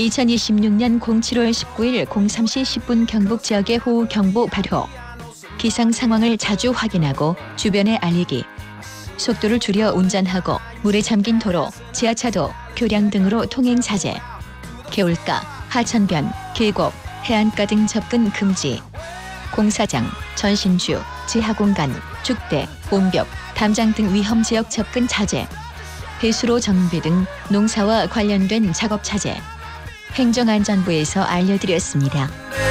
2026년 07월 19일 03시 10분 경북 지역의 호우경보 발효. 기상 상황을 자주 확인하고 주변에 알리기. 속도를 줄여 운전하고 물에 잠긴 도로, 지하차도, 교량 등으로 통행 자제. 개울가, 하천변, 계곡, 해안가 등 접근 금지. 공사장, 전신주, 지하공간, 축대, 옹벽, 담장 등 위험지역 접근 자제. 배수로 정비 등 농사와 관련된 작업 자제. 행정안전부에서 알려드렸습니다.